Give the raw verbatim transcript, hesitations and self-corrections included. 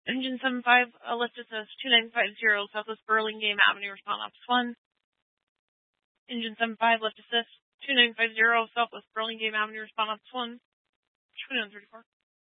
Engine seven five, uh, lift assist two nine five zero, Southwest Burlingame Avenue, respond ops one. Engine seven five, lift assist two nine five zero, Southwest Burlingame Avenue, respond ops one. twenty-one thirty-four.